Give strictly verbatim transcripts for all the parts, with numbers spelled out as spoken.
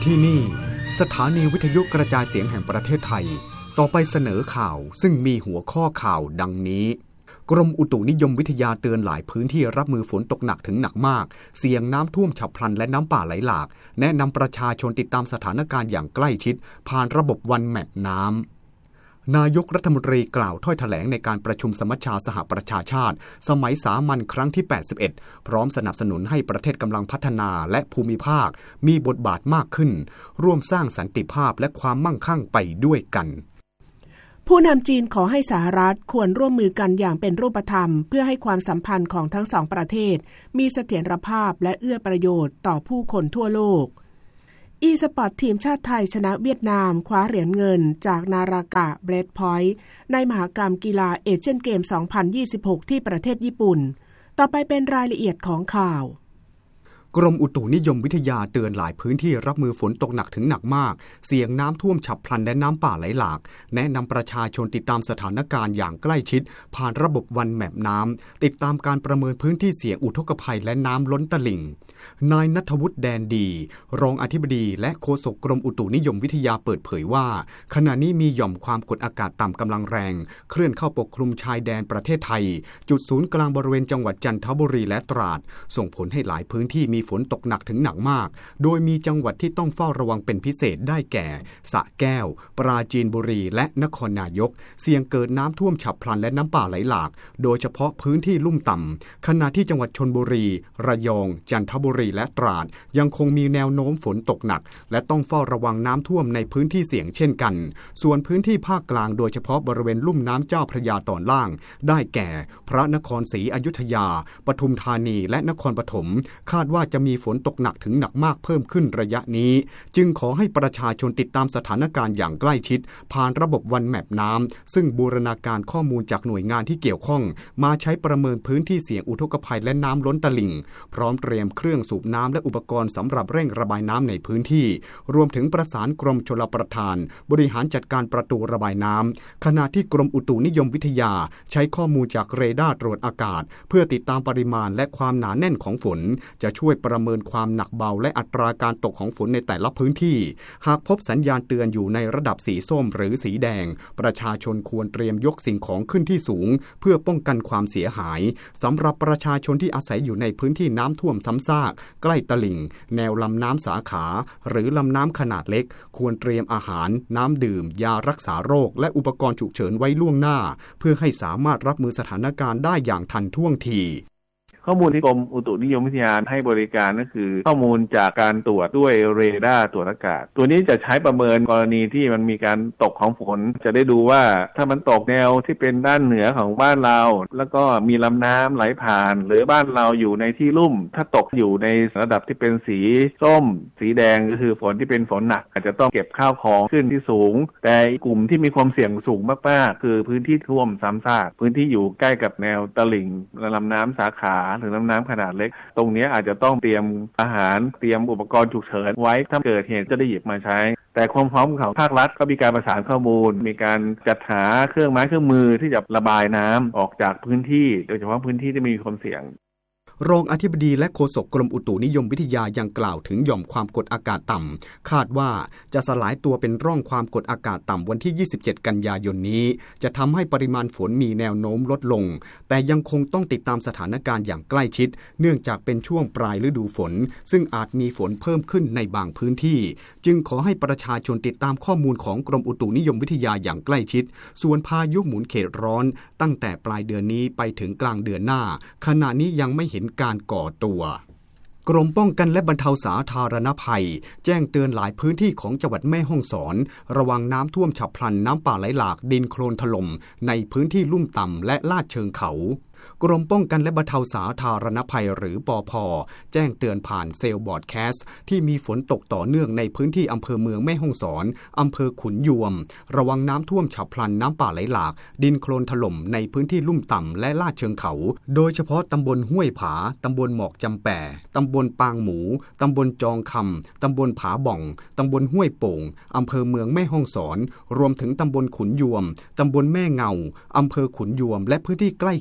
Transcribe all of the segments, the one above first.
ที่นี่สถานีวิทยุกระจายเสียงแห่งประเทศไทยต่อไปเสนอข่าวซึ่งมีหัวข้อข่าวดังนี้กรมอุตุนิยมวิทยาเตือนหลายพื้นที่รับมือฝนตกหนักถึงหนักมากเสี่ยงน้ำท่วมฉับพลันและน้ำป่าไหลหลากแนะนำประชาชนติดตามสถานการณ์อย่างใกล้ชิดผ่านระบบวันแมปน้ำนายกรัฐมนตรีกล่าวถ้อยแถลงในการประชุมสมัชชาสหประชาชาติสมัยสามัญครั้งที่แปดสิบเอ็ดพร้อมสนับสนุนให้ประเทศกำลังพัฒนาและภูมิภาคมีบทบาทมากขึ้นร่วมสร้างสันติภาพและความมั่งคั่งไปด้วยกันผู้นำจีนขอให้สหรัฐควรร่วมมือกันอย่างเป็นรูปธรรมเพื่อให้ความสัมพันธ์ของทั้งสองประเทศมีเสถียรภาพและเอื้อประโยชน์ต่อผู้คนทั่วโลกอีสปอร์ตทีมชาติไทยชนะเวียดนามคว้าเหรียญเงินจากนารากะเบรดพอยต์ในมหกรรมกีฬาเอเชียนเกมสองพันยี่สิบหกที่ประเทศญี่ปุ่นต่อไปเป็นรายละเอียดของข่าวกรมอุตุนิยมวิทยาเตือนหลายพื้นที่รับมือฝนตกหนักถึงหนักมากเสี่ยงน้ำท่วมฉับพลันและน้ำป่าไหลหลากแนะนำประชาชนติดตามสถานการณ์อย่างใกล้ชิดผ่านระบบวันแมปน้ำติดตามการประเมินพื้นที่เสี่ยงอุทกภัยและน้ำล้นตลิ่งนายณัฐวุฒิแดนดีรองอธิบดีและโฆษกกรมอุตุนิยมวิทยาเปิดเผยว่าขณะนี้มีหย่อมความกดอากาศต่ำกำลังแรงเคลื่อนเข้าปกคลุมชายแดนประเทศไทยจุดศูนย์กลางบริเวณจังหวัดจันทบุรีและตราดส่งผลให้หลายพื้นที่มีฝนตกหนักถึงหนักมากโดยมีจังหวัดที่ต้องเฝ้าระวังเป็นพิเศษได้แก่สระแก้วปราจีนบุรีและนครนายกเสี่ยงเกิดน้ำท่วมฉับพลันและน้ำป่าไหลหลากโดยเฉพาะพื้นที่ลุ่มต่ำขณะที่จังหวัดชลบุรีระยองจันทบุรีและตราดยังคงมีแนวโน้มฝนตกหนักและต้องเฝ้าระวังน้ำท่วมในพื้นที่เสี่ยงเช่นกันส่วนพื้นที่ภาคกลางโดยเฉพาะบริเวณลุ่มน้ำเจ้าพระยาตอนล่างได้แก่พระนครศรีอยุธยาปทุมธานีและนครปฐมคาดว่าจะมีฝนตกหนักถึงหนักมากเพิ่มขึ้นระยะนี้จึงขอให้ประชาชนติดตามสถานการณ์อย่างใกล้ชิดผ่านระบบวันแมปน้ำซึ่งบูรณาการข้อมูลจากหน่วยงานที่เกี่ยวข้องมาใช้ประเมินพื้นที่เสี่ยงอุทกภัยและน้ำล้นตลิ่งพร้อมเตรียมเครื่องสูบน้ำและอุปกรณ์สำหรับเร่งระบายน้ำในพื้นที่รวมถึงประสานกรมชลประทานบริหารจัดการประตูระบายน้ำขณะที่กรมอุตุนิยมวิทยาใช้ข้อมูลจากเรดาร์ตรวจอากาศเพื่อติดตามปริมาณและความหนาแน่นของฝนจะช่วยประเมินความหนักเบาและอัตราการตกของฝนในแต่ละพื้นที่หากพบสัญญาณเตือนอยู่ในระดับสีส้มหรือสีแดงประชาชนควรเตรียมยกสิ่งของขึ้นที่สูงเพื่อป้องกันความเสียหายสำหรับประชาชนที่อาศัยอยู่ในพื้นที่น้ำท่วมซ้ำซากใกล้ตลิ่งแนวลำน้ำสาขาหรือลำน้ำขนาดเล็กควรเตรียมอาหารน้ำดื่มยารักษาโรคและอุปกรณ์ฉุกเฉินไว้ล่วงหน้าเพื่อให้สามารถรับมือสถานการณ์ได้อย่างทันท่วงทีข้อมูลที่กรมอุตุนิยมวิทยาให้บริการก็คือข้อมูลจากการตรวจด้วยเรดาร์ตรวจอากาศตัวนี้จะใช้ประเมินกรณีที่มันมีการตกของฝนจะได้ดูว่าถ้ามันตกแนวที่เป็นด้านเหนือของบ้านเราแล้วก็มีลำน้ำไหลผ่านหรือบ้านเราอยู่ในที่ลุ่มถ้าตกอยู่ในระดับที่เป็นสีส้มสีแดงก็คือฝนที่เป็นฝนหนักอาจจะต้องเก็บข้าวของขึ้นที่สูงแต่กลุ่มที่มีความเสี่ยงสูงมากๆคือพื้นที่ท่วมซ้ำซากพื้นที่อยู่ใกล้กับแนวตลิ่งลำน้ำสาขาหรือลำน้ำขนาดเล็กตรงนี้อาจจะต้องเตรียมอาหารเตรียมอุปกรณ์ฉุกเฉินไว้ถ้าเกิดเหตุจะได้หยิบมาใช้แต่ความพร้อมของภาครัฐก็มีการประสานข้อมูลมีการจัดหาเครื่องไม้เครื่องมือที่จะระบายน้ำออกจากพื้นที่โดยเฉพาะพื้นที่ที่มีความเสี่ยงรองอธิบดีและโฆษกกรมอุตุนิยมวิทยายังกล่าวถึงหย่อมความกดอากาศต่ำคาดว่าจะสลายตัวเป็นร่องความกดอากาศต่ำวันที่ยี่สิบเจ็ดกันยายนนี้จะทำให้ปริมาณฝนมีแนวโน้มลดลงแต่ยังคงต้องติดตามสถานการณ์อย่างใกล้ชิดเนื่องจากเป็นช่วงปลายฤดูฝนซึ่งอาจมีฝนเพิ่มขึ้นในบางพื้นที่จึงขอให้ประชาชนติดตามข้อมูลของกรมอุตุนิยมวิทยาอย่างใกล้ชิดส่วนพายุหมุนเขตร้อนตั้งแต่ปลายเดือนนี้ไปถึงกลางเดือนหน้าขณะนี้ยังไม่เห็นการก่อตัวกรมป้องกันและบรรเทาสาธารณภัยแจ้งเตือนหลายพื้นที่ของจังหวัดแม่ฮ่องสอนระวังน้ำท่วมฉับพลันน้ำป่าไหลหลากดินโคลนถล่มในพื้นที่ลุ่มต่ำและลาดเชิงเขากรมป้องกันและบรรเทาสาธารณภัยหรือปภ.แจ้งเตือนผ่านเซลล์บอร์ดแคสต์ที่มีฝนตกต่อเนื่องในพื้นที่อำเภอเมืองแม่ฮ่องสอนอำเภอขุนยวมระวังน้ำท่วมฉับพลันน้ำป่าไหลหลากดินโคลนถล่มในพื้นที่ลุ่มต่ำและลาดเชิงเขาโดยเฉพาะตำบลห้วยผาตำบลหมอกจำแป่ตำบลปางหมูตำบลจองคำตำบลผาบ่องตำบลห้วยโป่งอำเภอเมืองแม่ฮ่องสอนรวมถึงตำบลขุนยวมตำบลแม่เงาอำเภอขุนยวมและพื้นที่ใกล้เคียง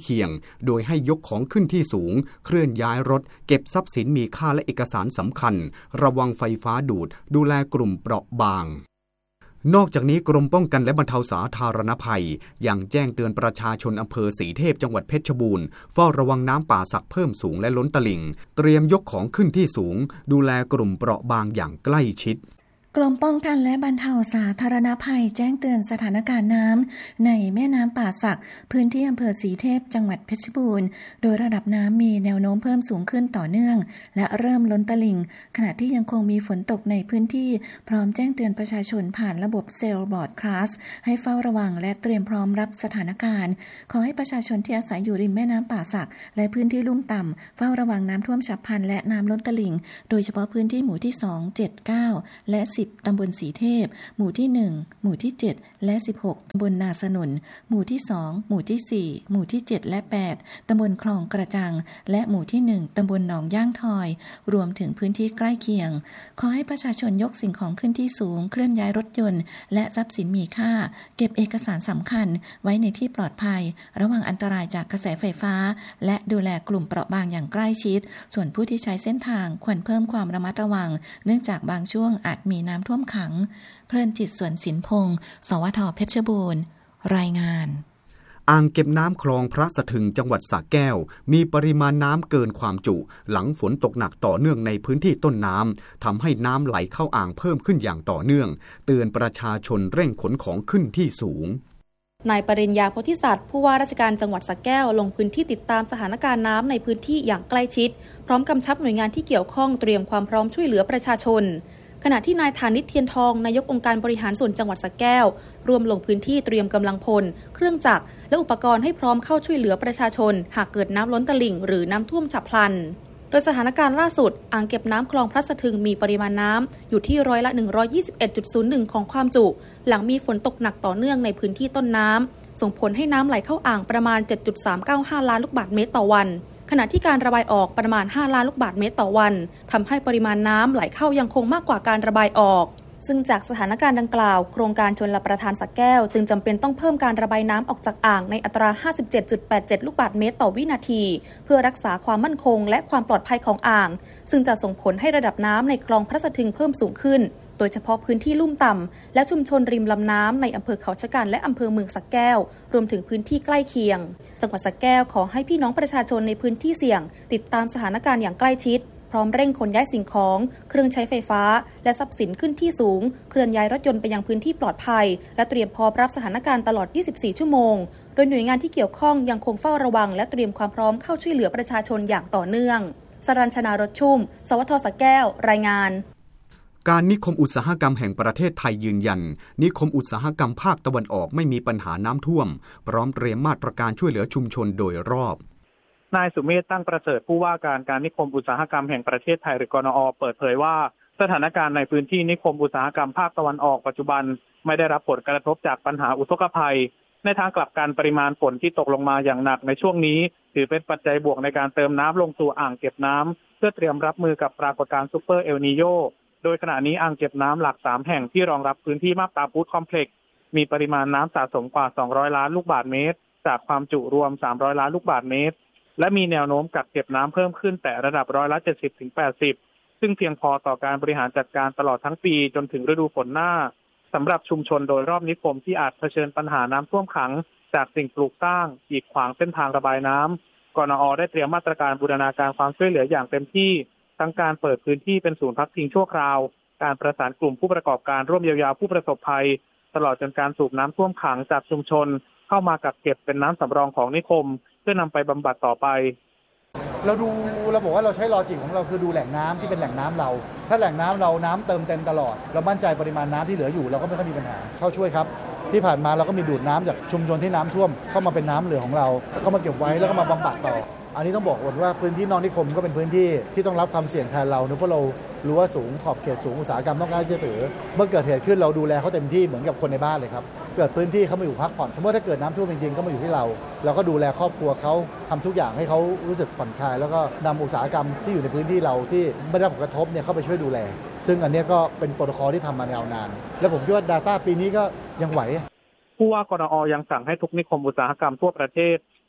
โดยให้ยกของขึ้นที่สูงเคลื่อนย้ายรถเก็บทรัพย์สินมีค่าและเอกสารสำคัญระวังไฟฟ้าดูดดูแลกลุ่มเปราะบางนอกจากนี้กรมป้องกันและบรรเทาสาธารณภัยยังแจ้งเตือนประชาชนอำเภอศรีเทพจังหวัดเพชรบูรณ์เฝ้าระวังน้ำป่าสักเพิ่มสูงและล้นตลิ่งเตรียมยกของขึ้นที่สูงดูแลกลุ่มเปราะบางอย่างใกล้ชิดกรมป้องกันและบรรเทาสาธารณภัยแจ้งเตือนสถานการณ์น้ำในแม่น้ำป่าสักพื้นที่อำเภอศรีเทพจังหวัดเพชรบูรณ์โดยระดับน้ำมีแนวโน้มเพิ่มสูงขึ้นต่อเนื่องและเริ่มล้นตลิ่งขณะที่ยังคงมีฝนตกในพื้นที่พร้อมแจ้งเตือนประชาชนผ่านระบบเซลล์บอร์ดคลาสให้เฝ้าระวังและเตรียมพร้อมรับสถานการณ์ขอให้ประชาชนที่อาศัยอยู่ริมแม่น้ำป่าสักและพื้นที่ลุ่มต่ำเฝ้าระวังน้ำท่วมฉับพลันและน้ำล้นตลิ่งโดยเฉพาะพื้นที่หมู่ที่สอง เจ็ด เก้าและสิบตำบลศรีเทพหมู่ที่หนึ่งหมู่ที่เจ็ดและสิบหกตำบลนาสนุนหมู่ที่สองหมู่ที่สี่หมู่ที่เจ็ดและแปดตำบลคลองกระจังและหมู่ที่หนึ่งตำบลหนองย่างทอยรวมถึงพื้นที่ใกล้เคียงขอให้ประชาชนยกสิ่งของขึ้นที่สูงเคลื่อนย้ายรถยนต์และทรัพย์สินมีค่าเก็บเอกสารสำคัญไว้ในที่ปลอดภัยระวังอันตรายจากกระแสไฟฟ้าและดูแลกลุ่มเปราะบางอย่างใกล้ชิดส่วนผู้ที่ใช้เส้นทางควรเพิ่มความระมัดระวังเนื่องจากบางช่วงอาจมีน้ำท่วมขังเพลินจิตสวนสินพงศ์สวทเพชรบูรณ์รายงานอ่างเก็บน้ำคลองพระสะทึงจังหวัดสระแก้วมีปริมาณน้ำเกินความจุหลังฝนตกหนักต่อเนื่องในพื้นที่ต้นน้ำทำให้น้ำไหลเข้าอ่างเพิ่มขึ้นอย่างต่อเนื่องเตือนประชาชนเร่งขนของขึ้นที่สูงนายปริญญาโพธิสัตว์ผู้ว่าราชการจังหวัดสระแก้วลงพื้นที่ติดตามสถานการณ์น้ำในพื้นที่อย่างใกล้ชิดพร้อมกำชับหน่วยงานที่เกี่ยวข้องเตรียมความพร้อมช่วยเหลือประชาชนขณะที่นายฐานิชเทียนทองนายกองค์การบริหารส่วนจังหวัดสระแก้วรวมลงพื้นที่เตรียมกำลังพลเครื่องจักรและอุปกรณ์ให้พร้อมเข้าช่วยเหลือประชาชนหากเกิดน้ำล้นตลิ่งหรือน้ำท่วมฉับพลันโดยสถานการณ์ล่าสุดอ่างเก็บน้ำคลองพระสะทึงมีปริมาณน้ำอยู่ที่ร้อยละ หนึ่งร้อยยี่สิบเอ็ดจุดศูนย์หนึ่ง ของความจุหลังมีฝนตกหนักต่อเนื่องในพื้นที่ต้นน้ำส่งผลให้น้ำไหลเข้าอ่างประมาณ เจ็ดจุดสามเก้าห้า ล้านลูกบาศก์เมตรต่อวันขณะที่การระบายออกประมาณห้าล้านลูกบาศก์เมตรต่อวันทำให้ปริมาณน้ำไหลเข้ายังคงมากกว่าการระบายออกซึ่งจากสถานการณ์ดังกล่าวโครงการชลประทานสระแก้วจึงจำเป็นต้องเพิ่มการระบายน้ำออกจากอ่างในอัตรา ห้าสิบเจ็ดจุดแปดเจ็ด ลูกบาศก์เมตรต่อวินาทีเพื่อรักษาความมั่นคงและความปลอดภัยของอ่างซึ่งจะส่งผลให้ระดับน้ำในคลองพระสะทึงเพิ่มสูงขึ้นโดยเฉพาะพื้นที่ลุ่มต่ำและชุมชนริมลำน้ำในอำเภอเขาชะกันและอำเภอเมืองสระแก้วรวมถึงพื้นที่ใกล้เคียงจังหวัดสระแก้วขอให้พี่น้องประชาชนในพื้นที่เสี่ยงติดตามสถานการณ์อย่างใกล้ชิดพร้อมเร่งขนย้ายสิ่งของเครื่องใช้ไฟฟ้าและทรัพย์สินขึ้นที่สูงเคลื่อนย้ายรถยนต์ไปยังพื้นที่ปลอดภัยและเตรียมพร้อมรับสถานการณ์ตลอดยี่สิบสี่ชั่วโมงโดยหน่วยงานที่เกี่ยวข้องยังคงเฝ้าระวังและเตรียมความพร้อมเข้าช่วยเหลือประชาชนอย่างต่อเนื่องสรัญชนารถชุ่มสวทสระแก้วรายงานการนิคมอุตสาหกรรมแห่งประเทศไทยยืนยันนิคมอุตสาหกรรมภาคตะวันออกไม่มีปัญหาน้ำท่วมพร้อมเตรียมมาตรการช่วยเหลือชุมชนโดยรอบนายสุเมธตั้งประเสริฐผู้ว่าการการนิคมอุตสาหกรรมแห่งประเทศไทยหรือกนอ.เปิดเผยว่าสถานการณ์ในพื้นที่นิคมอุตสาหกรรมภาคตะวันออกปัจจุบันไม่ได้รับผลกระทบจากปัญหาอุทกภัยในทางกลับกันปริมาณฝนที่ตกลงมาอย่างหนักในช่วงนี้ถือเป็นปัจจัยบวกในการเติมน้ำลงสู่อ่างเก็บน้ำเพื่อเตรียมรับมือกับปรากฏการณ์ซุปเปอร์เอลนีโญโดยขณะนี้อ่างเก็บน้ำหลักสามแห่งที่รองรับพื้นที่มาบตาพุธคอมเพล็กซ์มีปริมาณน้ำสะสมกว่าสองร้อยล้านลูกบาศก์เมตรจากความจุรวมสามร้อยล้านลูกบาศก์เมตรและมีแนวโน้มกักเก็บน้ำเพิ่มขึ้นแต่ระดับร้อยละ เจ็ดสิบถึงแปดสิบ ซึ่งเพียงพอต่อการบริหารจัดการตลอดทั้งปีจนถึงฤดูฝนหน้าสำหรับชุมชนโดยรอบนิคมที่อาจเผชิญปัญหาน้ำท่วมขังจากสิ่งปลูกสร้างกีดขวางเส้นทางระบายน้ำกนอ.ได้เตรียมมาตรการบูรณาการความช่วยเหลืออย่างเต็มที่ทั้งการเปิดพื้นที่เป็นศูนย์พักพิงชั่วคราวการประสานกลุ่มผู้ประกอบการร่วมเยียวยาผู้ประสบภัยตลอดจนการสูบน้ำท่วมขังจากชุมชนเข้ามากักเก็บเป็นน้ำสำรองของนิคมเพื่อนำไปบำบัดต่อไปเราดูเราบอกว่าเราใช้ลอจิกของเราคือดูแหล่งน้ำที่เป็นแหล่งน้ำเราถ้าแหล่งน้ำเราน้ำเติมเต็มตลอดเรามั่นใจปริมาณน้ำที่เหลืออยู่เราก็ไม่ค่อยมีปัญหาเข้าช่วยครับที่ผ่านมาเราก็มีดูดน้ำจากชุมชนที่น้ำท่วมเข้ามาเป็นน้ำเหลือของเราแล้วก็มาเก็บไว้แล้วก็มาบำบัดต่ออันนี้ต้องบอกก่อนว่าพื้นที่นอกนิคมก็เป็นพื้นที่ที่ต้องรับความเสี่ยงแทนเราเนื่องเพราะเรารู้ว่าสูงขอบเขตสูงอุตสาหกรรมต้องการเชื่อถือเมื่อเกิดเหตุขึ้นเราดูแลเขาเต็มที่เหมือนกับคนในบ้านเลยครับเกิดพื้นที่เขามาอยู่พักผ่อนสมมติถ้าเกิดน้ำท่วมจริงๆก็มาอยู่ที่เราเราก็ดูแลครอบครัวเขาทำทุกอย่างให้เขารู้สึกผ่อนคลายแล้วก็นำอุตสาหกรรมที่อยู่ในพื้นที่เราที่ไม่ได้รับผลกระทบเนี่ยเข้าไปช่วยดูแลซึ่งอันนี้ก็เป็นโปรโตคอลที่ทำมายาวนานและผมคิดว่า Data ปีนี้ก็ยังไหวผู้ว่ากนอ.ยังสั่งให้ทุกนิคมอุตสาหกรรมทั่วประเทศ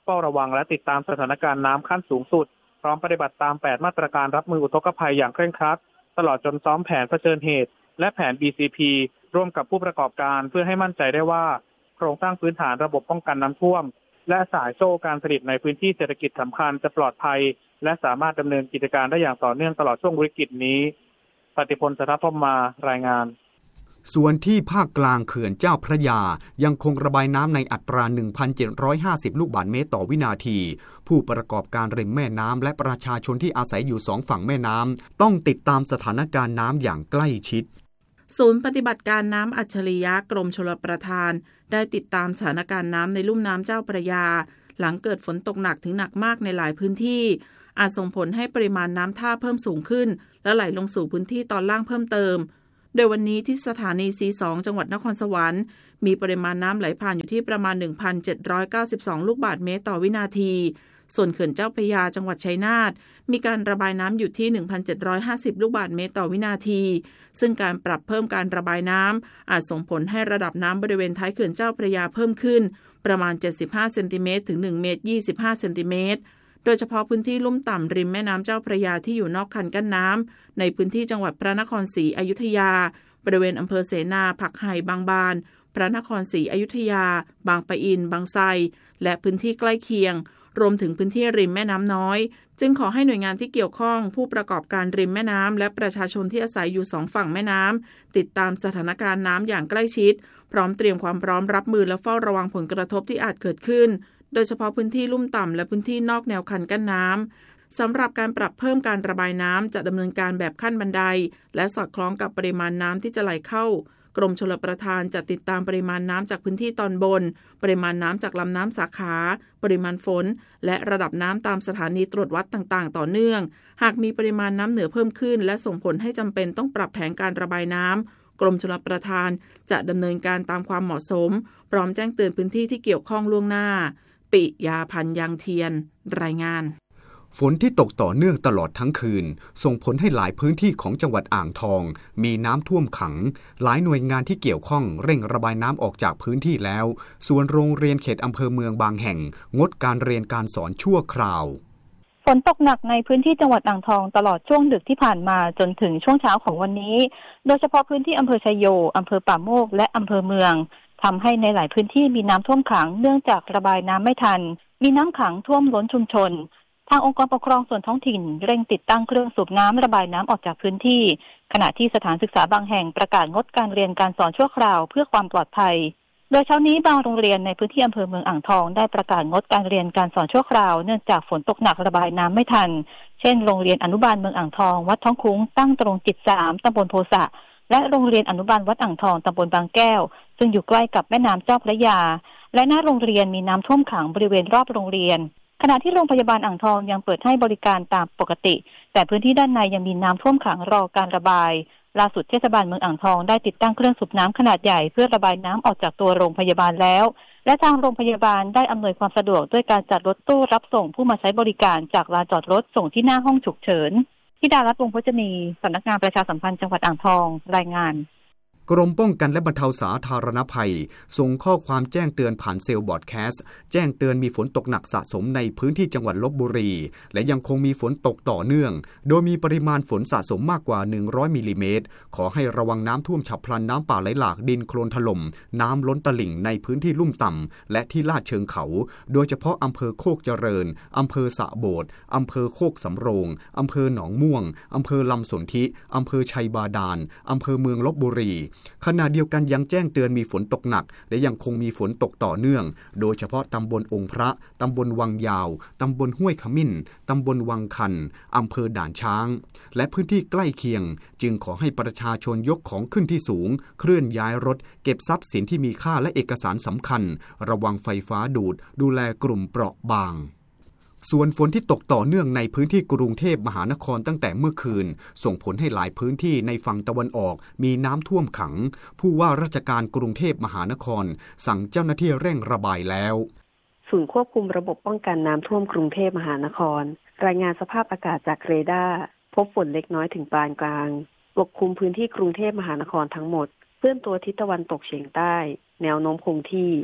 เฝ้าระวังและติดตามสถานการณ์น้ำขั้นสูงสุดพร้อมปฏิบัติตามแปดมาตรการรับมืออุทกภัยอย่างเคร่งครัดตลอดจนซ้อมแผนเผชิญเหตุและแผน บี ซี พี ร่วมกับผู้ประกอบการเพื่อให้มั่นใจได้ว่าโครงสร้างพื้นฐานระบบป้องกันน้ำท่วมและสายโซ่การผลิตในพื้นที่เศรษฐกิจสำคัญจะปลอดภัยและสามารถดำเนินกิจการได้อย่างต่อเนื่องตลอดช่วงวิกฤตนี้ปฏิพล สทัพพรหมารายงานส่วนที่ภาคกลางเขื่อนเจ้าพระยายังคงระบายน้ำในอัตรา หนึ่งพันเจ็ดร้อยห้าสิบ ลูกบาศก์เมตรต่อวินาทีผู้ประกอบการริมแม่น้ำและประชาชนที่อาศัยอยู่สองฝั่งแม่น้ำต้องติดตามสถานการณ์น้ำอย่างใกล้ชิดศูนย์ปฏิบัติการน้ำอัจฉริยะกรมชลประทานได้ติดตามสถานการณ์น้ำในลุ่มน้ำเจ้าพระยาหลังเกิดฝนตกหนักถึงหนักมากในหลายพื้นที่อาจส่งผลให้ปริมาณน้ำท่าเพิ่มสูงขึ้นและไหลลงสู่พื้นที่ตอนล่างเพิ่มเติมโดยวันนี้ที่สถานี ซี สอง จังหวัดนครสวรรค์มีปริมาณน้ำไหลผ่านอยู่ที่ประมาณ หนึ่งพันเจ็ดร้อยเก้าสิบสอง ลูกบาศก์เมตรต่อวินาทีส่วนเขื่อนเจ้าพระยาจังหวัดชัยนาทมีการระบายน้ำอยู่ที่ หนึ่งพันเจ็ดร้อยห้าสิบ ลูกบาศก์เมตรต่อวินาทีซึ่งการปรับเพิ่มการระบายน้ำอาจส่งผลให้ระดับน้ำบริเวณท้ายเขื่อนเจ้าพระยาเพิ่มขึ้นประมาณเจ็ดสิบห้าเซนติเมตรถึงหนึ่งเมตรยี่สิบห้าเซนติเมตรโดยเฉพาะพื้นที่ลุ่มต่ำริมแม่น้ำเจ้าพระยาที่อยู่นอกคันกั้นน้ำในพื้นที่จังหวัดพระนครศรีอยุธยาบริเวณอำเภอเสนาผักไห่บางบานพระนครศรีอยุธยาบางปะอินบางไทรและพื้นที่ใกล้เคียงรวมถึงพื้นที่ริมแม่น้ำน้อยจึงขอให้หน่วยงานที่เกี่ยวข้องผู้ประกอบการริมแม่น้ำและประชาชนที่อาศัยอยู่สองฝั่งแม่น้ำติดตามสถานการณ์น้ำอย่างใกล้ชิดพร้อมเตรียมความพร้อมรับมือและเฝ้าระวังผลกระทบที่อาจเกิดขึ้นโดยเฉพาะพื้นที่ลุ่มต่ำและพื้นที่นอกแนวคันกั้นน้ำสำหรับการปรับเพิ่มการระบายน้ำจะดำเนินการแบบขั้นบันไดและสอดคล้องกับปริมาณน้ำที่จะไหลเข้ากรมชลประทานจะติดตามปริมาณน้ำจากพื้นที่ตอนบนปริมาณน้ำจากลำน้ำสาขาปริมาณฝนและระดับน้ำตามสถานีตรวจวัดต่างๆต่อเนื่องหากมีปริมาณน้ำเหนือเพิ่มขึ้นและส่งผลให้จำเป็นต้องปรับแผนการระบายน้ำกรมชลประทานจะดำเนินการตามความเหมาะสมพร้อมแจ้งเตือนพื้นที่ที่เกี่ยวข้องล่วงหน้าปิยาพันธ์ยังเทียนรายงานฝนที่ตกต่อเนื่องตลอดทั้งคืนส่งผลให้หลายพื้นที่ของจังหวัดอ่างทองมีน้ำท่วมขังหลายหน่วยงานที่เกี่ยวข้องเร่งระบายน้ำออกจากพื้นที่แล้วส่วนโรงเรียนเขตอำเภอเมืองบางแห่งงดการเรียนการสอนชั่วคราวฝนตกหนักในพื้นที่จังหวัดอ่างทองตลอดช่วงดึกที่ผ่านมาจนถึงช่วงเช้าของวันนี้โดยเฉพาะพื้นที่อำเภอชัยโยอำเภอป่าโมกและอำเภอเมืองทำให้ในหลายพื้นที่มีน้ำท่วมขังเนื่องจากระบายน้ำไม่ทันมีน้ำขังท่วมล้นชุมชนทางองค์กรปกครองส่วนท้องถิ่นเร่งติดตั้งเครื่องสูบน้ำระบายน้ำออกจากพื้นที่ขณะที่สถานศึกษาบางแห่งประกาศงดการเรียนการสอนชั่วคราวเพื่อความปลอดภัยโดยเช้านี้บางโรงเรียนในพื้นที่อำเภอเมืองอ่างทองได้ประกาศงดการเรียนการสอนชั่วคราวเนื่องจากฝนตกหนักระบายน้ำไม่ทันเช่นโรงเรียนอนุบาลเมืองอ่างทองวัดท้องคุ้งตั้งตรงจิตสามตำบลโพสะและโรงเรียนอนุบาลวัดอ่างทองตำบลบางแก้วซึ่งอยู่ใกล้กับแม่น้ำเจ้าพระยาและหน้าโรงเรียนมีน้ำท่วมขังบริเวณรอบโรงเรียนขณะที่โรงพยาบาลอ่างทองยังเปิดให้บริการตามปกติแต่พื้นที่ด้านในยังมีน้ำท่วมขังรอการระบายล่าสุดเทศบาลเมืองอ่างทองได้ติดตั้งเครื่องสูบน้ำขนาดใหญ่เพื่อระบายน้ำออกจากตัวโรงพยาบาลแล้วและทางโรงพยาบาลได้อำนวยความสะดวกด้วยการจัดรถตู้รับส่งผู้มาใช้บริการจากลานจอดรถส่งที่หน้าห้องฉุกเฉินธิดารัตน์ วงศ์พจนีสำนักงานประชาสัมพันธ์จังหวัดอ่างทองรายงานกรมป้องกันและบรรเทาสาธารณภัยส่งข้อความแจ้งเตือนผ่านเซลล์บอร์ดแคสต์แจ้งเตือนมีฝนตกหนักสะสมในพื้นที่จังหวัดลพบุรีและยังคงมีฝนตกต่อเนื่องโดยมีปริมาณฝนสะสมมากกว่าหนึ่งร้อยมิลลิเมตรขอให้ระวังน้ำท่วมฉับพลันน้ำป่าไหลหลากดินโคลนถล่มน้ำล้นตลิ่งในพื้นที่ลุ่มต่ำและที่ลาดเชิงเขาโดยเฉพาะอำเภอโคกเจริญอำเภอสะโบดอำเภอโคกสำโรงอำเภอหนองม่วงอำเภอลำสนธิอำเภอชัยบาดาลอำเภอเมืองลพบุรีขณะเดียวกันยังแจ้งเตือนมีฝนตกหนักและยังคงมีฝนตกต่อเนื่องโดยเฉพาะตำบลองค์พระตำบลวังยาวตำบลห้วยขมิ้นตำบลวังคันอำเภอด่านช้างและพื้นที่ใกล้เคียงจึงขอให้ประชาชนยกของขึ้นที่สูงเคลื่อนย้ายรถเก็บทรัพย์สินที่มีค่าและเอกสารสำคัญระวังไฟฟ้าดูดดูแลกลุ่มเปราะบางส่วนฝนที่ตกต่อเนื่องในพื้นที่กรุงเทพมหานครตั้งแต่เมื่อคืนส่งผลให้หลายพื้นที่ในฝั่งตะวันออกมีน้ำท่วมขังผู้ว่าราชการกรุงเทพมหานครสั่งเจ้าหน้าที่เร่งระบายแล้วศูนย์ควบคุมระบบป้องกันน้ำท่วมกรุงเทพมหานครรายงานสภาพอากาศจากเรดาร์พบฝนเล็กน้อยถึงปานกลางปกคลุมพื้นที่กรุงเทพมหานครทั้งหมดเคลื่อนตัวทิศตะวันตกเฉียงใต้แนวโน้มคงที่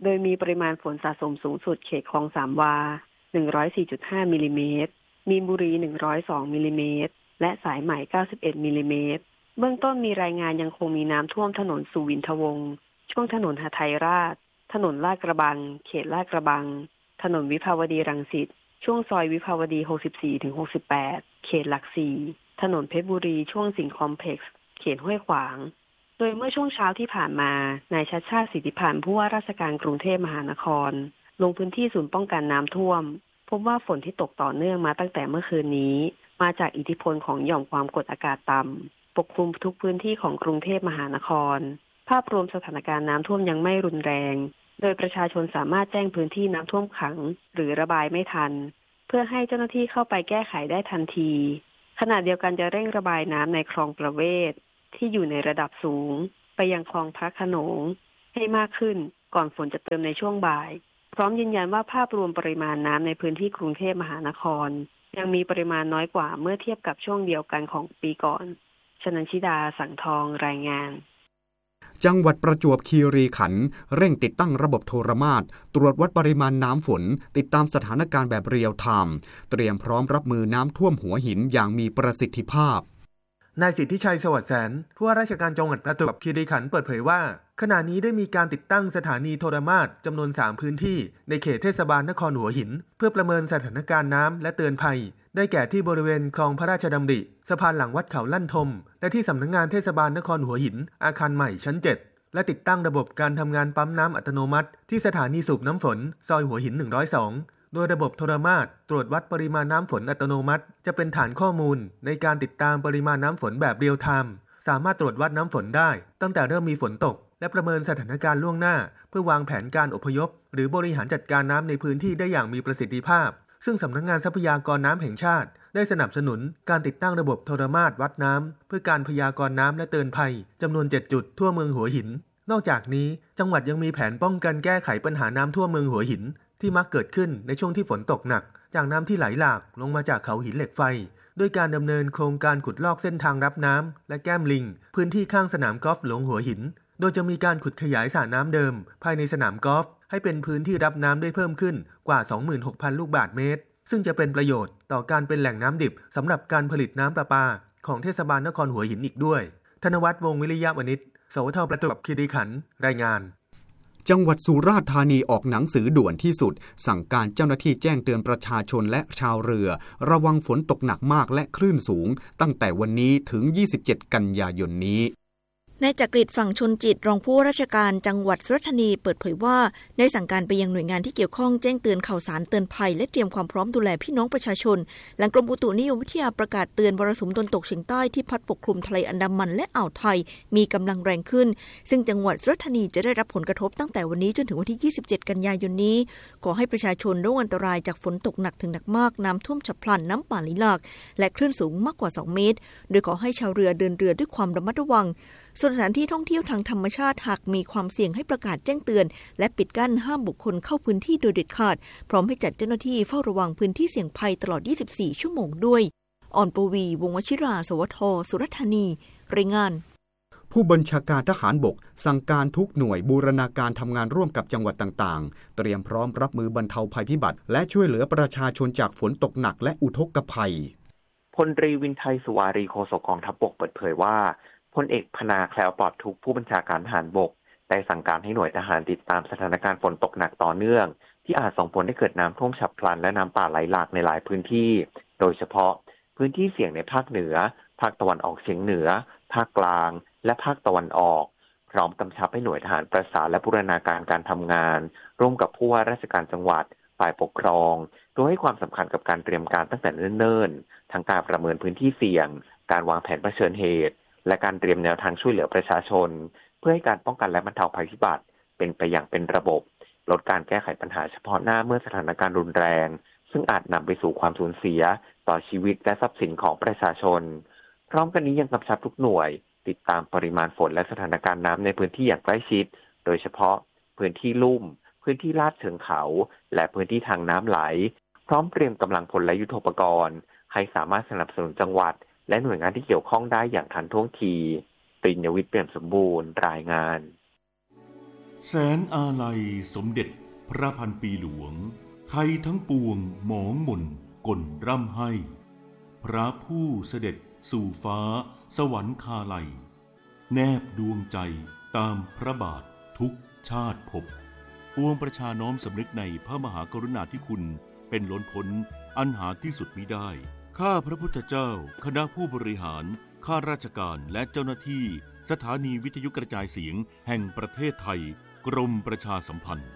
โดยมีปริมาณฝนสะสมสูงสุดเขตคลองสามวา หนึ่งร้อยสี่จุดห้า มิลลิเมตรมีนบุรี หนึ่งร้อยสอง มิลลิเมตรและสายไหม เก้าสิบเอ็ด มิลลิเมตรเบื้องต้นมีรายงานยังคงมีน้ำท่วมถนนสุวินทวงศ์ช่วงถนนหทัยราชถนนลาดกระบังเขตลาดกระบังถนนวิภาวดีรังสิตช่วงซอยวิภาวดี หกสิบสี่ถึงหกสิบแปด เขตหลักสี่ถนนเพชรบุรีช่วงสิงห์คอมเพล็กซ์เขตห้วยขวางโดยเมื่อช่วงเช้าที่ผ่านมานายชัชชาติสิทธิพันธ์ผู้ว่าราชการกรุงเทพมหานครลงพื้นที่ศูนย์ป้องกันน้ำท่วมพบว่าฝนที่ตกต่อเนื่องมาตั้งแต่เมื่อคืนนี้มาจากอิทธิพลของหย่อมความกดอากาศต่ำปกคลุมทุกพื้นที่ของกรุงเทพมหานครภาพรวมสถานการณ์น้ำท่วมยังไม่รุนแรงโดยประชาชนสามารถแจ้งพื้นที่น้ำท่วมขังหรือระบายไม่ทันเพื่อให้เจ้าหน้าที่เข้าไปแก้ไขได้ทันทีขณะเดียวกันจะเร่งระบายน้ำในคลองประเวศที่อยู่ในระดับสูงไปยังคลองพระโขนงให้มากขึ้นก่อนฝนจะเติมในช่วงบ่ายพร้อมยืนยันว่าภาพรวมปริมาณน้ำในพื้นที่กรุงเทพมหานครยังมีปริมาณน้อยกว่าเมื่อเทียบกับช่วงเดียวกันของปีก่อนชนันชิดาสังทองรายงานจังหวัดประจวบคีรีขันธ์เร่งติดตั้งระบบโทรมาตรตรวจวัดปริมาณน้ำฝนติดตามสถานการณ์แบบเรียลไทม์เตรียมพร้อมรับมือน้ำท่วมหัวหินอย่างมีประสิทธิภาพนายสิทธิชัยสวัสดิ์แสนผู้ว่าราชการจังหวัดประจวบคีรีขันธ์เปิดเผยว่าขณะนี้ได้มีการติดตั้งสถานีโทรมาตรจำนวนสามพื้นที่ในเขตเทศบาลนครหัวหินเพื่อประเมินสถานการณ์น้ำและเตือนภัยได้แก่ที่บริเวณคลองพระราชดำริสะพานหลังวัดเขาลั่นทมและที่สำนักงานเทศบาลนครหัวหินอาคารใหม่ชั้นเจ็ดและติดตั้งระบบการทำงานปั๊มน้ำอัตโนมัติที่สถานีสูบน้ำฝนซอยหัวหินหนึ่งร้อยสองโดยระบบโทรมาตรตรวจวัดปริมาณน้ำฝนอัตโนมัติจะเป็นฐานข้อมูลในการติดตามปริมาณน้ำฝนแบบเรียลไทม์สามารถตรวจวัดน้ำฝนได้ตั้งแต่เริ่มมีฝนตกและประเมินสถานการณ์ล่วงหน้าเพื่อวางแผนการอพยพหรือบริหารจัดการน้ำในพื้นที่ได้อย่างมีประสิทธิภาพซึ่งสำนักงานทรัพยากรน้ำแห่งชาติได้สนับสนุนการติดตั้งระบบโทรมาตรวัดน้ำเพื่อการพยากรณ์น้ำและเตือนภัยจำนวนเจ็ดจุดทั่วเมืองหัวหินนอกจากนี้จังหวัดยังมีแผนป้องกันแก้ไขปัญหาน้ำท่วมเมืองหัวหินที่มักเกิดขึ้นในช่วงที่ฝนตกหนักจากน้ำที่ไหลหลากลงมาจากเขาหินเหล็กไฟด้วยการดำเนินโครงการขุดลอกเส้นทางรับน้ำและแก้มลิงพื้นที่ข้างสนามกอล์ฟหลวงหัวหินโดยจะมีการขุดขยายสระน้ำเดิมภายในสนามกอล์ฟให้เป็นพื้นที่รับน้ำได้เพิ่มขึ้นกว่า สองหมื่นหกพัน ลูกบาศก์เมตรซึ่งจะเป็นประโยชน์ต่อการเป็นแหล่งน้ำดิบสำหรับการผลิตน้ำประปาของเทศบาลนครหัวหินอีกด้วยธนวัฒน์วงศ์วิริยะวณิชสวทประจวบคีรีขันธ์รายงานจังหวัดสุราษฎร์ธานีออกหนังสือด่วนที่สุดสั่งการเจ้าหน้าที่แจ้งเตือนประชาชนและชาวเรือระวังฝนตกหนักมากและคลื่นสูงตั้งแต่วันนี้ถึงยี่สิบเจ็ดกันยายนนี้นายจักริดฝั่งชนจิตรองผู้ว่าราชการจังหวัดสุราษฎร์ธานีเปิดเผยว่าได้สั่งการไปยังหน่วยงานที่เกี่ยวข้องแจ้งเตือนข่าวสารเตือนภัยและเตรียมความพร้อมดูแลพี่น้องประชาชนหลังกรมอุตุนิยมวิทยาประกาศเตือนมรสุมตะวันตกเฉียงใต้ที่พัดปกคลุมทะเลอันดามันและอ่าวไทยมีกำลังแรงขึ้นซึ่งจังหวัดสุราษฎร์ธานีจะได้รับผลกระทบตั้งแต่วันนี้จนถึงวันที่ยี่สิบเจ็ดกันยายนนี้ขอให้ประชาชนระวังอันตรายจากฝนตกหนักถึงหนักมากน้ำท่วมฉับพลันน้ำป่าไหลหลากและคลื่นสูงมากกว่าสองเมตรโดยขอให้ชาวเรือเดินเรือด้วยความระมัดระวังส่วนสถานที่ท่องเที่ยวทางธรรมชาติหากมีความเสี่ยงให้ประกาศแจ้งเตือนและปิดกั้นห้ามบุคคลเข้าพื้นที่โดยเด็ดขาดพร้อมให้จัดเจ้าหน้าที่เฝ้าระวังพื้นที่เสี่ยงภัยตลอดยี่สิบสี่ชั่วโมงด้วยอ่อนปวีวงศ์วชิราสวทสุราษฎร์ธานีรายงานผู้บัญชาการทหารบกสั่งการทุกหน่วยบูรณาการทำงานร่วมกับจังหวัดต่างๆเตรียมพร้อมรับมือบรรเทาภัยพิบัติและช่วยเหลือประชาชนจากฝนตกหนักและอุทกภัยพลตรีวินไทยสุวารีโฆษกกองทัพบกเปิดเผยว่าพลเอกพนาแคล้วปลอดทุกผู้บัญชาการทหารบกได้สั่งการให้หน่วยทหารติดตามสถานการณ์ฝนตกหนักต่อเนื่องที่อาจส่งผลให้เกิดน้ำท่วมฉับพลันและน้ำป่าไหลหลากในหลายพื้นที่โดยเฉพาะพื้นที่เสี่ยงในภาคเหนือภาคตะวันออกเฉียงเหนือภาคกลางและภาคตะวันออกพร้อมกำชับให้หน่วยทหารประสานและบูรณาการการทำงานร่วมกับผู้ว่าราชการจังหวัดฝ่ายปกครองโดยให้ความสำคัญกับการเตรียมการตั้งแต่เนิ่นๆทั้งการประเมินพื้นที่เสี่ยงการวางแผนเผชิญเหตุและการเตรียมแนวทางช่วยเหลือประชาชนเพื่อให้การป้องกันและบรรเทาภัยพิบัติเป็นไปอย่างเป็นระบบลดการแก้ไขปัญหาเฉพาะหน้าเมื่อสถานการณ์รุนแรงซึ่งอาจนำไปสู่ความสูญเสียต่อชีวิตและทรัพย์สินของประชาชนพร้อมกันนี้ยังกำชับทุกหน่วยติดตามปริมาณฝนและสถานการณ์น้ำในพื้นที่อย่างใกล้ชิดโดยเฉพาะพื้นที่ลุ่มพื้นที่ลาดเชิงเขาและพื้นที่ทางน้ำไหลพร้อมเตรียมกำลังพลและยุทโธปกรณ์ให้สามารถสนับสนุนจังหวัดและหน่วยงานที่เกี่ยวข้องได้อย่างทันท่วงทีปริญญวิทย์เปี่ยมสมบูรณ์รายงานแสนอาลัยสมเด็จพระพันปีหลวงไทยทั้งปวงหมองหม่นก่นร่ำให้พระผู้เสด็จสู่ฟ้าสวรรคาลัยแนบดวงใจตามพระบาททุกชาติภพปวงประชาน้อมสำนึกในพระมหากรุณาธิคุณเป็นล้นพ้นอันหาที่สุดมิได้ข้าพระพุทธเจ้าคณะผู้บริหารข้าราชการและเจ้าหน้าที่สถานีวิทยุกระจายเสียงแห่งประเทศไทยกรมประชาสัมพันธ์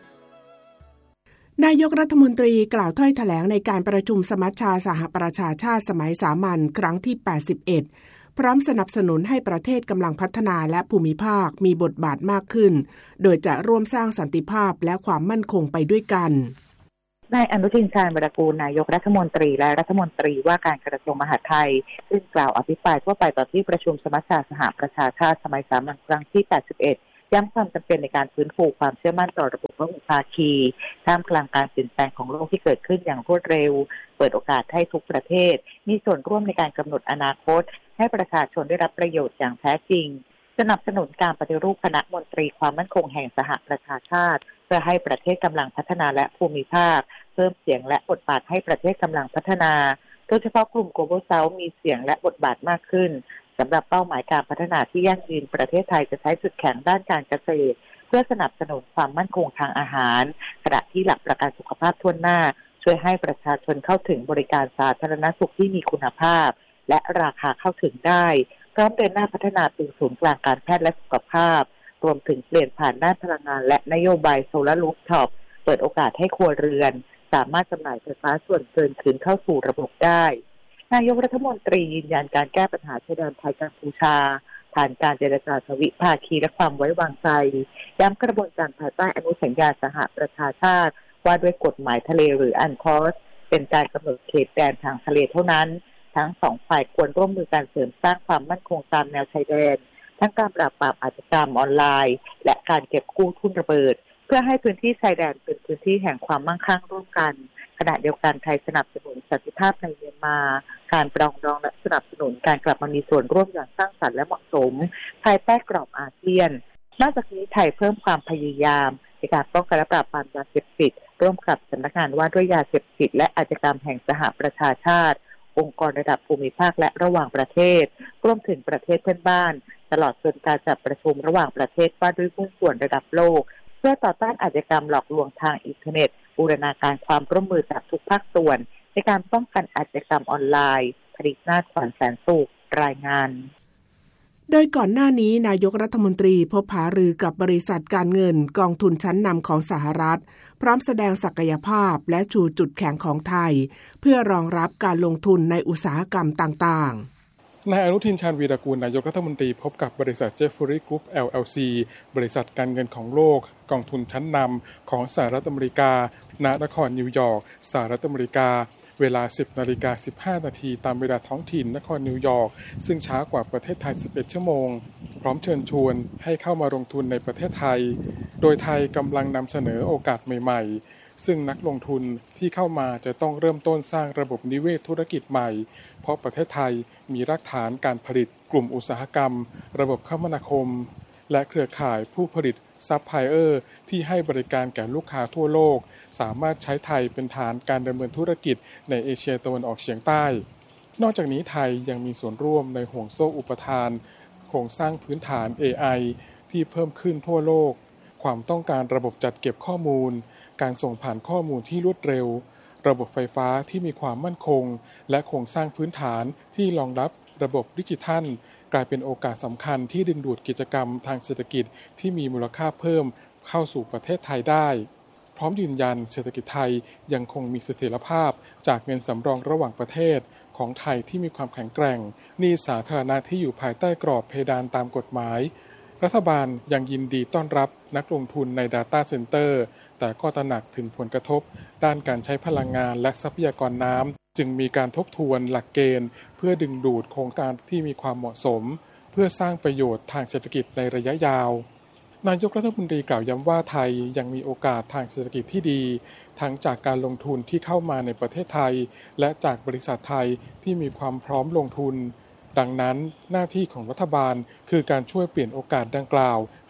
นายกรัฐมนตรีกล่าวถ้อยแถลงในการประชุมสมัชชาสหประชาชาติสมัยสามัญครั้งที่แปดสิบเอ็ดพร้อมสนับสนุนให้ประเทศกำลังพัฒนาและภูมิภาคมีบทบาทมากขึ้นโดยจะร่วมสร้างสันติภาพและความมั่นคงไปด้วยกันนายอนุทินชาญวิรากูลนายกรัฐมนตรีและรัฐมนตรีว่าการกระทรวงมหาดไทยซึ่งกล่าวอภิปรายทั่วไปต่อที่ประชุมสมัชชาสหประชาชาติสมัยสามัญครั้งที่แปดสิบเอ็ดย้ำความจำเป็นในการฟื้นฟูความเชื่อมั่นต่อระบบพหุภาคีท่ามกลางการเปลี่ยนแปลงของโลกที่เกิดขึ้นอย่างรวดเร็วเปิดโอกาสให้ทุกประเทศมีส่วนร่วมในการกำหนดอนาคตให้ประชาชนได้รับประโยชน์อย่างแท้จริงสนับสนุนการปฏิรูปคณะมนตรีความมั่นคงแห่งสหประชาชาติเพื่อให้ประเทศกำลังพัฒนาและภูมิภาคเพิ่มเสียงและบทบาทให้ประเทศกำลังพัฒนาโดยเฉพาะกลุ่ม Global South มีเสียงและบทบาทมากขึ้นสำหรับเป้าหมายการพัฒนาที่ยั่งยืนประเทศไทยจะใช้จุดแข็งด้านการเกษตรเพื่อสนับสนุนความมั่นคงทางอาหารขณะที่หลักประกันสุขภาพทั่วหน้าช่วยให้ประชาชนเข้าถึงบริการสาธารณสุขที่มีคุณภาพและราคาเข้าถึงได้พร้อมเดินหน้าพัฒนาเป็นศูนย์กลางการแพทย์และสุขภาพรวมถึงเปลี่ยนผ่านด้านพลังงานและนโยบายโซลาร์รูฟท็อปเปิดโอกาสให้ครัวเรือนสามารถจำหน่ายไฟฟ้าส่วนเกินคืนเข้าสู่ระบบได้นายกรัฐมนตรียืนยันการแก้ปัญหาชายแดนไทยกัมพูชาผ่านการเจรจาทวิภาคีและความไว้วางใจย้ำกระบวนการภายใต้อนุสัญญาสหประชาชาติว่าด้วยกฎหมายทะเลหรืออันคอสเป็นการกำหนดเขตแดนทางทะเลเท่านั้นทั้งสองฝ่ายควรร่วมมือกันเสริมสร้างความมั่นคงตามแนวชายแดนทั้งการปราบปรามอาชญากรรมออนไลน์และการเก็บกู้ทุนระเบิดเพื่อให้พื้นที่ชายแดนเป็นพื้นที่แห่งความมั่งคั่งร่วมกันขณะเดียวกันไทยสนับสนุนสันติภาพในเมียนมาการปรองดองและสนับสนุนการกลับมามีส่วนร่วมอย่างสร้างสรรค์และเหมาะสมภายใต้กรอบอาเซียนนอกจากนี้ไทยเพิ่มความพยายามในการป้องกันและปราบปรามยาเสพติดร่วมกับสำนักงานว่าด้วยยาเสพติดและอาชญากรรมแห่งสหประชาชาติองค์กรระดับภูมิภาคและระหว่างประเทศรวมถึงประเทศเพื่อนบ้านตลอดจนการจัดประชุมระหว่างประเทศว่าด้วยหุ้นส่วนระดับโลกเพื่อต่อต้านอาชญากรรมหลอกลวงทางอินเทอร์เน็ตบูรณาการความร่วมมือจากทุกภาคส่วนในการป้องกันอาชญากรรมออนไลน์ผลิตนาถขวัญแสนสุขรายงานโดยก่อนหน้านี้นายกรัฐมนตรีพบหารือกับบริษัทการเงินกองทุนชั้นนำของสหรัฐพร้อมแสดงศักยภาพและชูจุดแข็งของไทยเพื่อรองรับการลงทุนในอุตสาหกรรมต่างๆนายอนุทินชาญวีรกูลนายกรัฐมนตรีพบกับบริษัทเจฟฟรีย์กรุ๊ป แอล แอล ซี บริษัทการเงินของโลกกองทุนชั้นนำของสหรัฐอเมริกาณนครนิวยอร์กสหรัฐอเมริกาเวลา สิบนาฬิกาสิบห้านาทีตามเวลาท้องถิ่นนครนิวยอร์กซึ่งช้ากว่าประเทศไทยสิบเอ็ดชั่วโมงพร้อมเชิญชวนให้เข้ามาลงทุนในประเทศไทยโดยไทยกำลังนำเสนอโอกาสใหม่ๆซึ่งนักลงทุนที่เข้ามาจะต้องเริ่มต้นสร้างระบบนิเวศธุรกิจใหม่เพราะประเทศไทยมีรากฐานการผลิตกลุ่มอุตสาหกรรมระบบคมนาคมและเครือข่ายผู้ผลิตซัพพลายเออร์ที่ให้บริการแก่ลูกค้าทั่วโลกสามารถใช้ไทยเป็นฐานการดำเนินธุรกิจในเอเชียตะวันออกเฉียงใต้นอกจากนี้ไทยยังมีส่วนร่วมในห่วงโซ่อุปทานโครงสร้างพื้นฐาน เอ ไอ ที่เพิ่มขึ้นทั่วโลกความต้องการระบบจัดเก็บข้อมูลการส่งผ่านข้อมูลที่รวดเร็วระบบไฟฟ้าที่มีความมั่นคงและโครงสร้างพื้นฐานที่รองรับระบบดิจิทัลกลายเป็นโอกาสสำคัญที่ดึงดูดกิจกรรมทางเศรษฐกิจที่มีมูลค่าเพิ่มเข้าสู่ประเทศไทยได้พร้อมยืนยันเศรษฐกิจไทยยังคงมีเสถียรภาพจากเงินสำรองระหว่างประเทศของไทยที่มีความแข็งแกร่งหนี้สาธารณะที่อยู่ภายใต้กรอบเพดานตามกฎหมายรัฐบาลยังยินดีต้อนรับนักลงทุนใน Data Center แต่ก็ตระหนักถึงผลกระทบด้านการใช้พลังงานและทรัพยากรน้ำจึงมีการทบทวนหลักเกณฑ์เพื่อดึงดูดโครงการที่มีความเหมาะสมเพื่อสร้างประโยชน์ทางเศรษฐกิจในระยะยาวนายกรัฐมนตรีกล่าวย้ำว่าไทยยังมีโอกาสทางเศรษฐกิจที่ดีทั้งจากการลงทุนที่เข้ามาในประเทศไทยและจากบริษัทไทยที่มีความพร้อมลงทุนดังนั้นหน้าที่ของรัฐบาลคือการช่วยเปลี่ยนโอกาสดังกล่าว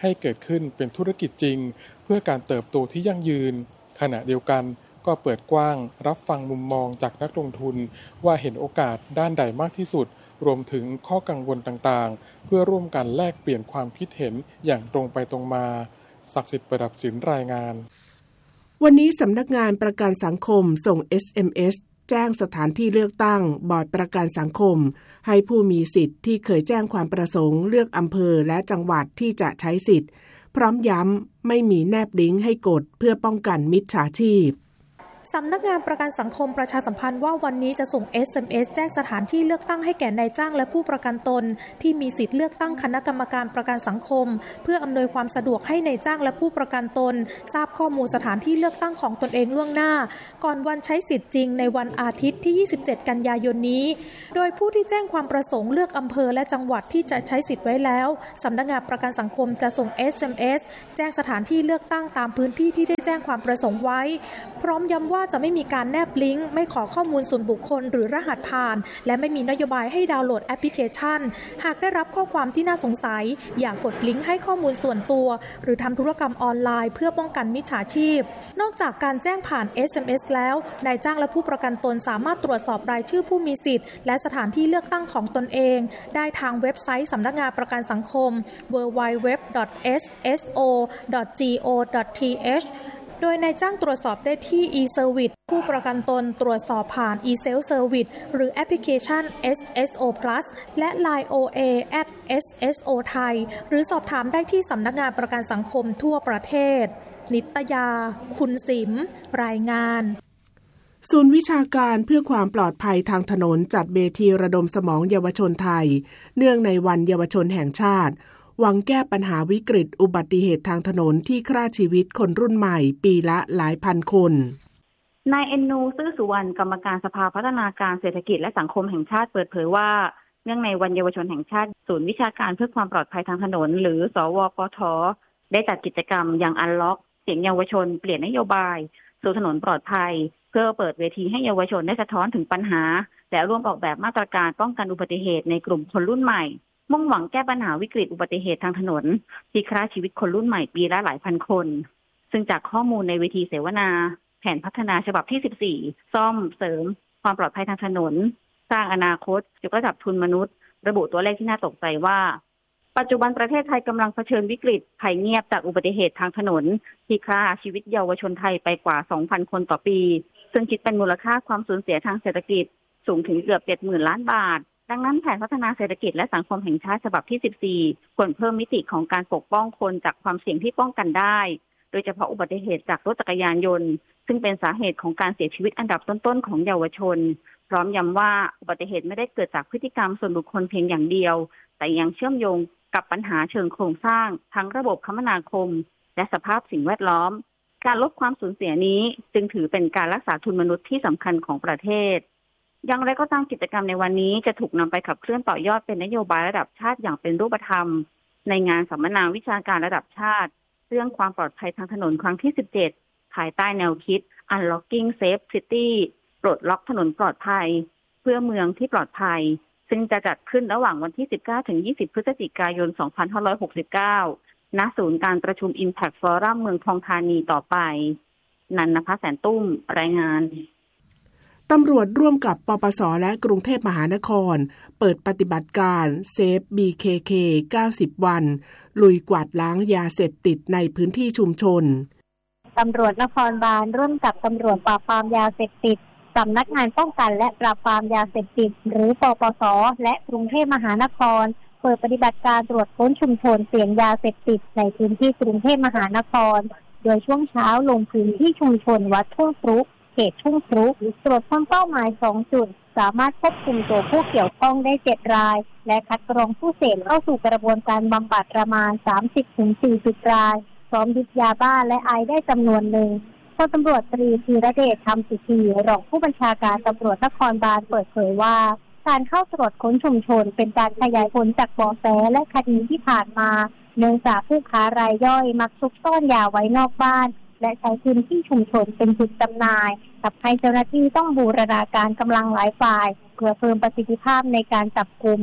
ให้เกิดขึ้นเป็นธุรกิจจริงเพื่อการเติบโตที่ยั่งยืนขณะเดียวกันก็เปิดกว้างรับฟังมุมมองจากนักลงทุนว่าเห็นโอกาสด้านใดมากที่สุดรวมถึงข้อกังวลต่างๆเพื่อร่วมกันแลกเปลี่ยนความคิดเห็นอย่างตรงไปตรงมาศักดิ์สิทธิ์ประดับศิลป์รายงานวันนี้สำนักงานประกันสังคมส่ง เอส เอ็ม เอส แจ้งสถานที่เลือกตั้งบอร์ดประกันสังคมให้ผู้มีสิทธิ์ที่เคยแจ้งความประสงค์เลือกอำเภอและจังหวัดที่จะใช้สิทธิ์พร้อมย้ำไม่มีแนบลิงก์ให้กดเพื่อป้องกันมิจฉาชีพสำนักงานประกันสังคมประชาสัมพันธ์ว่าวันนี้จะส่ง เอส เอ็ม เอส แจ้งสถานที่เลือกตั้งให้แก่นายจ้างและผู้ประกันตนที่มีสิทธิ์เลือกตั้งคณะกรรมการประกันสังคมเพื่ออำนวยความสะดวกให้นายจ้างและผู้ประกันตนทราบข้อมูลสถานที่เลือกตั้งของตนเองล่วงหน้าก่อนวันใช้สิทธิ์จริงในวันอาทิตย์ที่ยี่สิบเจ็ดกันยายนนี้โดยผู้ที่แจ้งความประสงค์เลือกอำเภอและจังหวัดที่จะใช้สิทธิ์ไว้แล้วสำนักงานประกันสังคมจะส่ง เอส เอ็ม เอส แจ้งสถานที่เลือกตั้งตามพื้นที่ที่ได้แจ้งความประสงค์ไว้พร้อมย้ำว่าจะไม่มีการแนบลิงก์ไม่ขอข้อมูลส่วนบุคคลหรือรหัสผ่านและไม่มีนโยบายให้ดาวน์โหลดแอปพลิเคชันหากได้รับข้อความที่น่าสงสัยอย่ากดลิงก์ให้ข้อมูลส่วนตัวหรือทำธุรกรรมออนไลน์เพื่อป้องกันมิจฉาชีพนอกจากการแจ้งผ่าน เอส เอ็ม เอส แล้วนายจ้างและผู้ประกันตนสามารถตรวจสอบรายชื่อผู้มีสิทธิ์และสถานที่เลือกตั้งของตนเองได้ทางเว็บไซต์สำนักงานประกันสังคม ดับเบิลยู ดับเบิลยู ดับเบิลยู ดอท เอส เอส โอ ดอท จี โอ ดอท ที เอชโดยนายจ้างตรวจสอบได้ที่ e-service ผู้ประกันตนตรวจสอบผ่าน e-self service หรือแอปพลิเคชัน เอส เอส โอ plus และ ไลน์ โอ เอ แอท เอส เอส โอ ไทยหรือสอบถามได้ที่สำนักงานประกันสังคมทั่วประเทศนิตยาคุณสิมรายงานศูนย์วิชาการเพื่อความปลอดภัยทางถนนจัดเวทีระดมสมองเยาวชนไทยเนื่องในวันเยาวชนแห่งชาติหวังแก้ปัญหาวิกฤตอุบัติเหตุทางถนนที่ฆ่าชีวิตคนรุ่นใหม่ปีละหลายพันคนนายเอ็นนูซื่อสุวรรณกรรมการสภาพัฒนาการเศรษฐกิจและสังคมแห่งชาติเปิดเผยว่าเนื่องในวันเยาวชนแห่งชาติศูนย์วิชาการเพื่อความปลอดภัยทางถนนหรือสวปท.ได้จัดกิจกรรมอย่างอันล็อกเสียงเยาวชนเปลี่ยนนโยบายสู่ถนนปลอดภัยเพื่อเปิดเวทีให้เยาวชนได้สะท้อนถึงปัญหาและร่วมออกแบบมาตรการป้องกันอุบัติเหตุในกลุ่มคนรุ่นใหม่มุ่งหวังแก้ปัญหาวิกฤตอุบัติเหตุทางถนนที่ฆ่าชีวิตคนรุ่นใหม่ปีละหลายพันคนซึ่งจากข้อมูลในเวทีเสวนาแผนพัฒนาฉบับที่สิบสี่ซ่อมเสริมความปลอดภัยทางถนนสร้างอนาคตยกระดับทุนมนุษย์ระบุตัวเลขที่น่าตกใจว่าปัจจุบันประเทศไทยกำลังเผชิญวิกฤตภัยเงียบจากอุบัติเหตุทางถนนที่ฆ่าชีวิตเยาวชนไทยไปกว่า สองพัน คนต่อปีซึ่งคิดเป็นมูลค่าความสูญเสียทางเศรษฐกิจสูงถึงเกือบ เจ็ดหมื่น ล้านบาทดังนั้นแผนพัฒนาเศรษฐกิจและสังคมแห่งชาติฉบับที่สิบสี่ควรเพิ่มมิติของการปกป้องคนจากความเสี่ยงที่ป้องกันได้โดยเฉพาะอุบัติเหตุจากรถจักรยานยนต์ซึ่งเป็นสาเหตุของการเสียชีวิตอันดับต้นๆของเยาวชนพร้อมย้ำว่าอุบัติเหตุไม่ได้เกิดจากพฤติกรรมส่วนบุคคลเพียงอย่างเดียวแต่ยังเชื่อมโยงกับปัญหาเชิงโครงสร้างทั้งระบบคมนาคมและสภาพสิ่งแวดล้อมการลดความสูญเสียนี้จึงถือเป็นการรักษาทุนมนุษย์ที่สำคัญของประเทศอย่างไรก็ตามกิจกรรมในวันนี้จะถูกนำไปขับเคลื่อนต่อยอดเป็นนโยบายระดับชาติอย่างเป็นรูปธรรมในงานสัมมนาวิชาการระดับชาติเรื่องความปลอดภัยทางถนนครั้งที่สิบเจ็ดภายใต้แนวคิด Unlocking Safe City ปลดล็อกถนนปลอดภัยเพื่อเมืองที่ปลอดภัยซึ่งจะจัดขึ้นระหว่างวันที่สิบเก้าถึงยี่สิบพฤศจิกายนสองพันห้าร้อยหกสิบเก้าณศูนย์การประชุม Impact Forum เมืองทองธานีต่อไปนันนภแสนตุ้มรายงานตำรวจร่วมกับปปสและกรุงเทพมหานครเปิดปฏิบัติการเซฟ บี เค เค เก้าสิบ วันลุยกวาดล้างยาเสพติดในพื้นที่ชุมชนตำรวจนครบาลร่วมกับตำรวจปราบปรามยาเสพติดสำนักงานป้องกันและปราบปรามยาเสพติดหรือปปสและกรุงเทพมหานครเปิดปฏิบัติการตรวจค้นชุมชนเสี่ยงยาเสพติดในพื้นที่กรุงเทพมหานครโดยช่วงเช้าลงพื้นที่ชุมชนวัดทุ่งครุเขตทุ่งครุตรวจค้นเป้าหมายสองจุดสามารถควบคุมตัวผู้เกี่ยวข้องได้เจ็ดรายและคัดกรองผู้เสพเข้าสู่กระบวนการบำบัดประมาณ สามสิบถึงสี่สิบ รายพร้อมยึดยาบ้าและไอซ์ได้จำนวนหนึ่งพลตำรวจตรีธีรเดชธรรมสุธีรองผู้บัญชาการตำรวจนครบาลเปิดเผยว่าการเข้าตรวจค้นชุมชนเป็นการขยายผลจากเบาะแสและคดีที่ผ่านมาเนื่องจากผู้ค้ารายย่อยมักซุกซ่อนยาไว้นอกบ้านและใช้พื้นที่ชุมชนเป็นจุดจำหน่ายทำให้เจ้าหน้าที่ต้องบูรณาการกำลังหลายฝ่ายเพื่อเพิ่มประสิทธิภาพในการจับกุม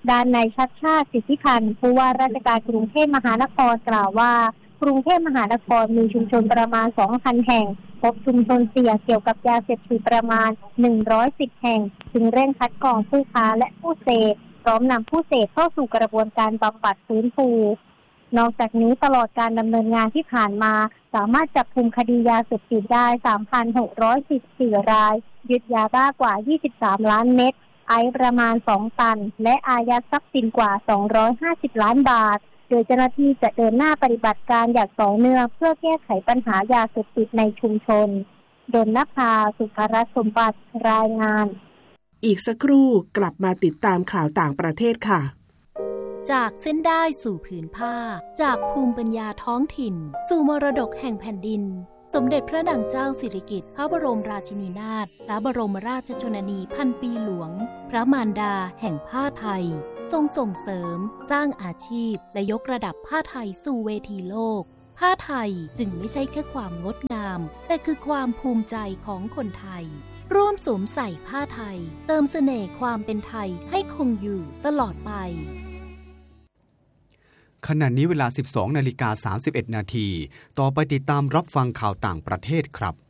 ด้านนายชัชชาติสิทธิพันธ์ผู้ว่าราชการกรุงเทพมหานครกล่าวว่ากรุงเทพมหานครมีชุมชนประมาณ สองพัน แห่งพบชุมชนเสี่ยงเกี่ยวกับยาเสพติดประมาณหนึ่งร้อยสิบแห่งจึงเร่งคัดกรองผู้ค้าและผู้เสพพร้อมนำผู้เสพเข้าสู่กระบวนการบำบัดฟื้นฟูนอกจากนี้ตลอดการดำเนินงานที่ผ่านมาสามารถจับกุมคดียาเสพติดได้ สามพันหกร้อยสิบสี่ รายยึดยาบ้ากว่ายี่สิบสามล้านเม็ดไอซ์ประมาณสองตันและอายัดทรัพย์สินกว่าสองร้อยห้าสิบล้านบาทโดยเจ้าหน้าที่จะเดินหน้าปฏิบัติการอย่างต่อเนื่องเพื่อแก้ไขปัญหายาเสพติดในชุมชนดลนภาสุภรัตน์สมบัติรายงานอีกสักครู่กลับมาติดตามข่าวต่างประเทศค่ะจากเส้นได้สู่ผืนผ้าจากภูมิปัญญาท้องถิ่นสู่มรดกแห่งแผ่นดินสมเด็จพระนางเจ้าสิริกิติ์พระบรมราชินีนาถพระบรมราชชนนีพันปีหลวงพระมารดาแห่งผ้าไทยทรงส่งเสริมสร้างอาชีพและยกระดับผ้าไทยสู่เวทีโลกผ้าไทยจึงไม่ใช่แค่ความงดงามแต่คือความภูมิใจของคนไทยร่วมสวมใส่ผ้าไทยเติมเสน่ห์ความเป็นไทยให้คงอยู่ตลอดไปขณะนี้เวลา สิบสองนาฬิกาสามสิบเอ็ดนาทีต่อไปติดตามรับฟังข่าวต่างประเทศครับ